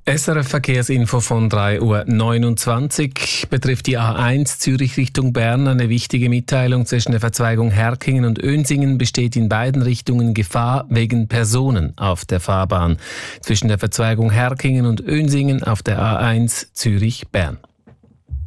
SRF Verkehrsinfo von 3:29 Uhr betrifft die A1 Zürich Richtung Bern. Eine wichtige Mitteilung: zwischen der Verzweigung Herkingen und Önsingen besteht in beiden Richtungen Gefahr wegen Personen auf der Fahrbahn. Zwischen der Verzweigung Herkingen und Önsingen auf der A1 Zürich Bern.